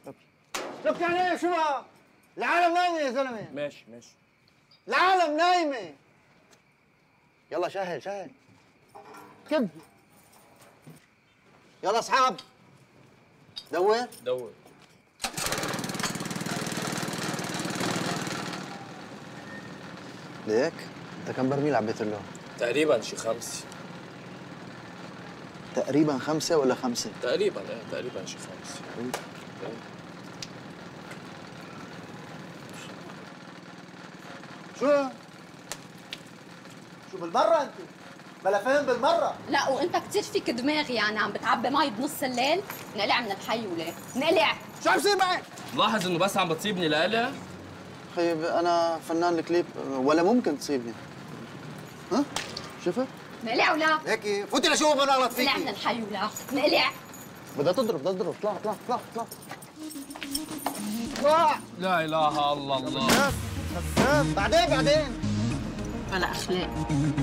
لك يعني ايه شو بقى؟ العالم نايمة يا زلمة. ماشي ماشي. العالم نايمة. يلا شهل شهل. كب. يلا اصحاب. دور. دور. ليك؟ انت كم برميل عبيت له؟ تقريبا شي 5. تقريبا 5 ولا 5؟ تقريبا تقريبا شي 5. شو؟ شو بالمرة انت؟ بلا فهم بالمرة. لا وانت كثير فيك دماغ، يعني عم بتعبي مي بنص الليل. نقلع من الحي وليه؟ نقلع. شو عم يصير معك؟ ملاحظ انه بس عم بتصيبني لقلع؟ خيب انا فنان الكليب ولا ممكن تصيبني. ها؟ شفت؟ نقلع ولا؟ هيك فوتي لشوف انا غلط فيكي. نقلع من الحي ولا؟ نقلع. بدها تضرب بدها تضرب. اطلع اطلع اطلع اطلع. اطلع. لا اله الا الله. خزاف بعدين بلا اخلاق.